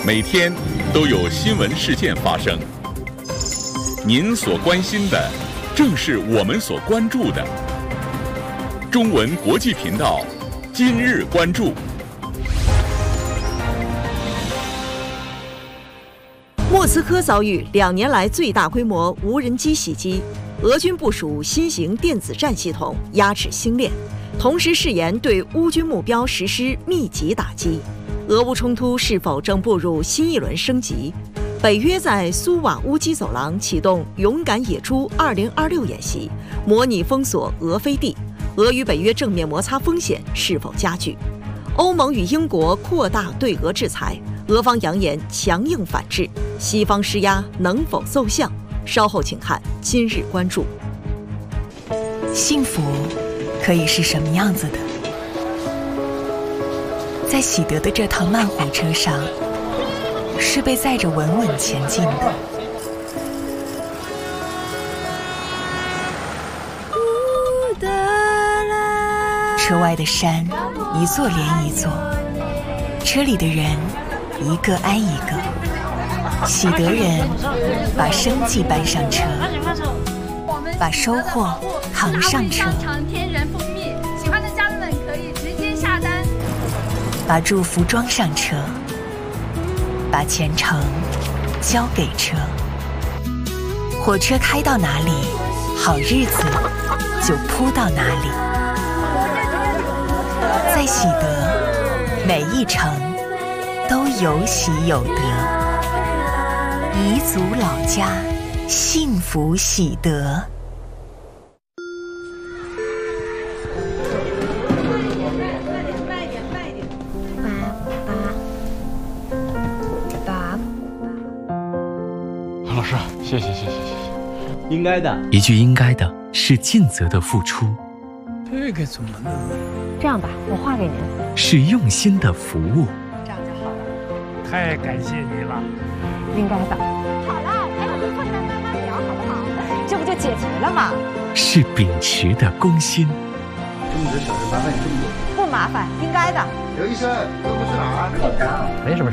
每天都有新闻事件发生。您所关心的，正是我们所关注的。中文国际频道，今日关注。 莫斯科遭遇2年来最大规模无人机袭击，俄军部署新型电子战系统压制星链，同时誓言对乌军目标实施密集打击。俄乌冲突是否正步入新一轮升级？北约在苏瓦乌基走廊启动“勇敢野猪2026”演习，模拟封锁俄飞地。俄与北约正面摩擦风险是否加剧？欧盟与英国扩大对俄制裁，俄方扬言强硬反制，西方施压能否奏效？稍后请看今日关注。 幸福可以是什么样子的？在喜得的这趟慢火车上，是被载着稳稳前进的。车外的山一座连一座，车里的人一个挨一个。喜得人把生计搬上车，把收获扛上车。 天然蜂蜜，喜欢的家人们可以直接下单。 把祝福装上车，把前程交给车。火车开到哪里，好日子就铺到哪里。在喜得，每一程都有喜有得。彝族老家，幸福喜得。 老师，谢谢。 应该的， 一句应该的是尽责的付出， 这个怎么弄？ 这样吧，我画给您。 是用心的服务。 这样就好了。 太感谢你了。 应该的。好了，陪我们困难慢慢聊，好不好？这不就解决了吗？ 是秉持的公心。 这么多小事麻烦你这么多。 不麻烦，应该的。 刘医生，这不是哪儿？ 没什么事。